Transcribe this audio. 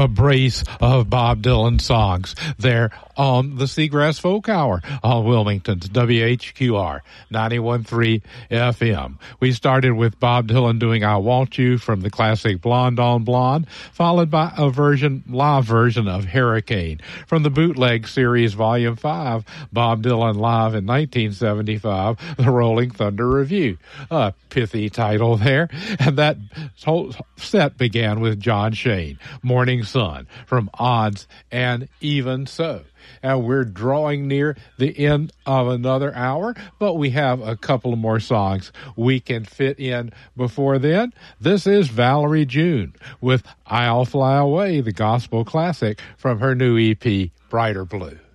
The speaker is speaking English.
a brace of Bob Dylan songs there on the Seagrass Folk Hour on Wilmington's WHQR 91.3 FM. We started with Bob Dylan doing I Want You from the classic Blonde on Blonde, followed by a live version of Hurricane from the Bootleg Series Volume 5, Bob Dylan Live in 1975, the Rolling Thunder Review. A pithy title there. And that whole set began with John Shane, Morning Sun, from Odds and Even So. And we're drawing near the end of another hour, but we have a couple of more songs we can fit in before then. This is Valerie June with I'll Fly Away, the gospel classic from her new EP, Brighter Blue.